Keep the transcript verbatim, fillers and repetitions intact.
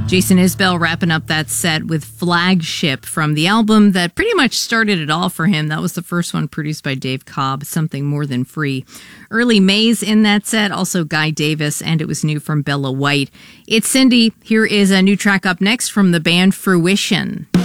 Jason Isbell wrapping up that set with Flagship from the album that pretty much started it all for him. That was the first one produced by Dave Cobb, Something More Than Free. Early Mays in that set, also Guy Davis, and it was new from Bella White. It's Cindy. Here is a new track up next from the band Fruition.